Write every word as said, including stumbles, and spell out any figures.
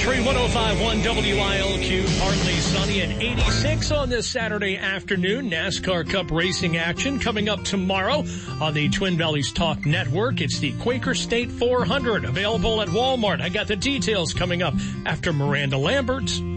three one oh five one W I L Q, partly sunny and eighty-six on this Saturday afternoon. NASCAR Cup racing action coming up tomorrow on the Twin Valleys Talk Network. It's the Quaker State four hundred, available at Walmart. I got the details coming up after Miranda Lambert.